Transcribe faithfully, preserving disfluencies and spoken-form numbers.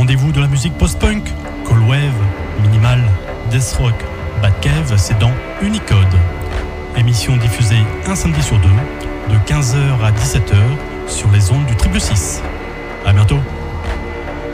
rendez-vous de la musique post-punk, cold wave, minimal, death rock, bad cave, c'est dans Unicode. Émission diffusée un samedi sur deux, de quinze heures à dix-sept heures, sur les ondes du Triple six. À bientôt.